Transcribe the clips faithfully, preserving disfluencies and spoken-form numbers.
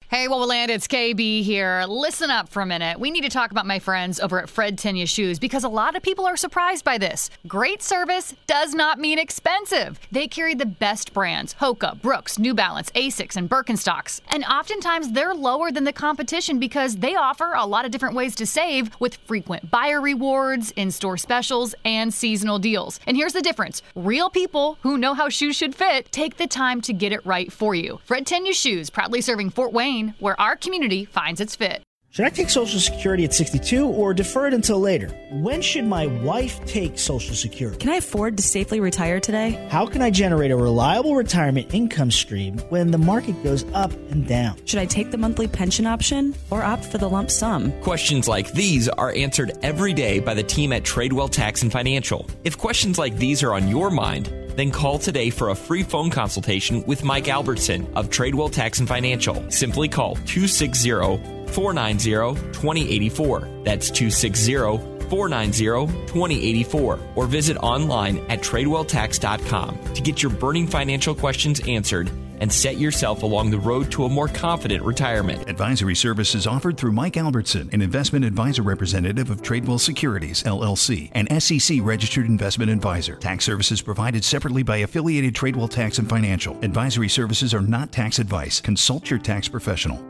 Hey, what will land? It's K B here. Listen up for a minute. We need to talk about my friends over at Fred Tenya Shoes because a lot of people are surprised by this. Great service does not mean expensive. They carry the best brands: Hoka, Brooks, New Balance, Asics, and Birkenstocks. And oftentimes they're lower than the competition because they offer a lot of different ways to save with frequent buyer rewards, in-store specials, and seasonal deals. And here's the difference. Real people who know how shoes should fit take the time to get it right for you. Fred Tenya Shoes, proudly serving Fort Wayne, where our community finds its fit. Should I take Social Security at sixty-two or defer it until later? When should my wife take Social Security? Can I afford to safely retire today? How can I generate a reliable retirement income stream when the market goes up and down? Should I take the monthly pension option or opt for the lump sum? Questions like these are answered every day by the team at Tradewell Tax and Financial. If questions like these are on your mind, then call today for a free phone consultation with Mike Albertson of Tradewell Tax and Financial. Simply call two six zero, four nine zero, two zero eight four. That's two six zero, four nine zero, two zero eight four. Or visit online at tradewell tax dot com to get your burning financial questions answered and set yourself along the road to a more confident retirement. Advisory services offered through Mike Albertson, an investment advisor representative of Tradewell Securities, L L C, an S E C-registered investment advisor. Tax services provided separately by affiliated Tradewell Tax and Financial. Advisory services are not tax advice. Consult your tax professional.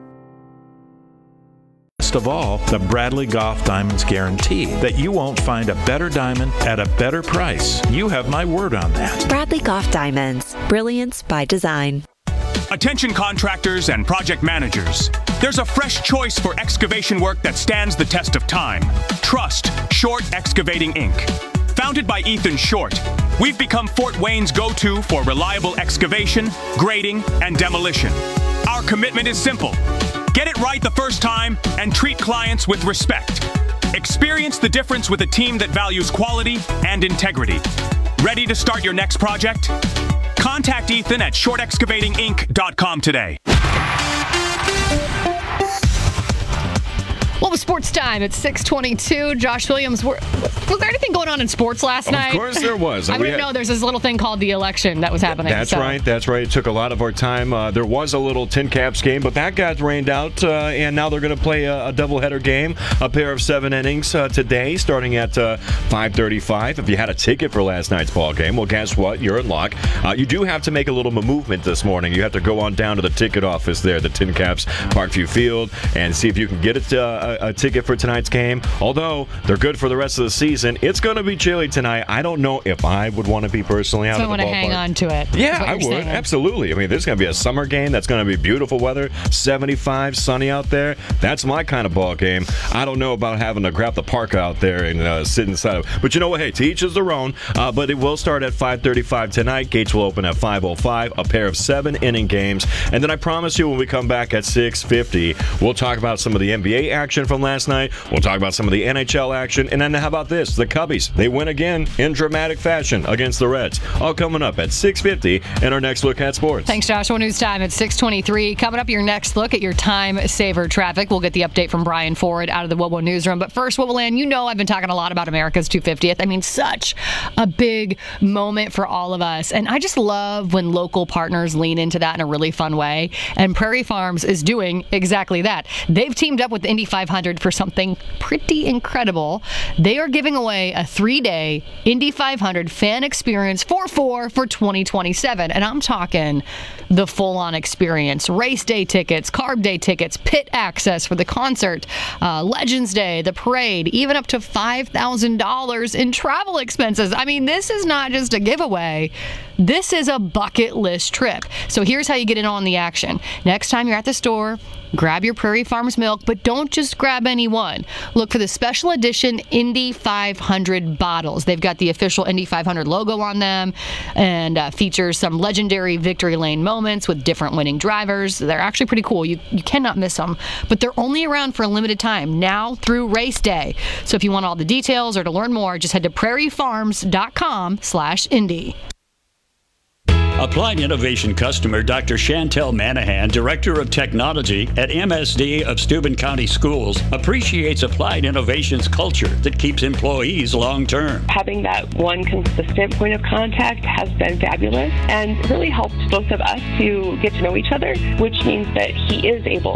Best of all, the Bradley Golf Diamonds guarantee that you won't find a better diamond at a better price. You have my word on that. Bradley Golf Diamonds. Brilliance by design. Attention contractors and project managers. There's a fresh choice for excavation work that stands the test of time. Trust Short Excavating Incorporated. Founded by Ethan Short, we've become Fort Wayne's go-to for reliable excavation, grading, and demolition. Our commitment is simple. Get it right the first time and treat clients with respect. Experience the difference with a team that values quality and integrity. Ready to start your next project? Contact Ethan at short excavating inc dot com today. Well, it was sports time at six twenty-two. Josh Williams, were, was there anything going on in sports last of night? Of course there was. I we didn't had, know there's this little thing called the election that was happening. That's so. right. That's right. It took a lot of our time. Uh, there was a little Tin Caps game, but that got rained out, uh, and now they're going to play a, a doubleheader game, a pair of seven innings uh, today, starting at uh, five thirty-five. If you had a ticket for last night's ball game, well, guess what? You're in luck. Uh, you do have to make a little movement this morning. You have to go on down to the ticket office there, the Tin Caps Parkview Field, and see if you can get it, uh, a, a ticket for tonight's game. Although they're good for the rest of the season, it's going to be chilly tonight. I don't know if I would want to be personally out so of the ballpark. So I want to hang on to it. Yeah, I would. Saying. Absolutely. I mean, there's going to be a summer game that's going to be beautiful weather, seventy-five, sunny out there. That's my kind of ball game. I don't know about having to grab the park out there and uh, sit inside of it. But you know what? Hey, to each is their own. Uh, but it will start at five thirty-five tonight. Gates will open at five oh five. A pair of seven inning games. And then I promise you when we come back at six fifty, we'll talk about some of the N B A action from last night. We'll talk about some of the N H L action. And then how about this? The Cubbies. They win again in dramatic fashion against the Reds. All coming up at six fifty in our next look at sports. Thanks, Joshua. News time at six twenty-three. Coming up, your next look at your time saver traffic. We'll get the update from Brian Ford out of the WOWO newsroom. But first, what will land? You know I've been talking a lot about America's two hundred fiftieth. I mean, such a big moment for all of us. And I just love when local partners lean into that in a really fun way. And Prairie Farms is doing exactly that. They've teamed up with the Indy five hundred for something pretty incredible. They are giving away a three-day Indy five hundred fan experience for four for twenty twenty-seven. And I'm talking the full-on experience. Race day tickets, carb day tickets, pit access for the concert, uh, Legends Day, the parade, even up to five thousand dollars in travel expenses. I mean, this is not just a giveaway. This is a bucket list trip. So here's how you get in on the action. Next time you're at the store, grab your Prairie Farms milk, but don't just grab any one. Look for the special edition Indy five hundred bottles. They've got the official Indy five hundred logo on them and uh, features some legendary victory lane moments with different winning drivers. They're actually pretty cool. You, you cannot miss them. But they're only around for a limited time, now through race day. So if you want all the details or to learn more, just head to prairie farms dot com slash Indy. Applied Innovation customer Doctor Chantel Manahan, Director of Technology at M S D of Steuben County Schools, appreciates Applied Innovation's culture that keeps employees long-term. Having that one consistent point of contact has been fabulous and really helped both of us to get to know each other, which means that he is able